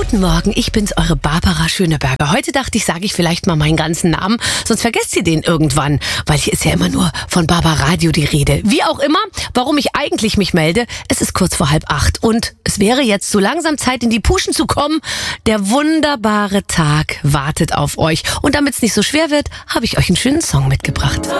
Guten Morgen, ich bin's, eure Barbara Schöneberger. Heute dachte ich, sage ich vielleicht mal meinen ganzen Namen, sonst vergesst ihr den irgendwann, weil hier ist ja immer nur von Barbaradio die Rede. Wie auch immer, warum ich eigentlich mich melde, es ist kurz vor 7:30 und es wäre jetzt so langsam Zeit, in die Puschen zu kommen. Der wunderbare Tag wartet auf euch und damit es nicht so schwer wird, habe ich euch einen schönen Song mitgebracht.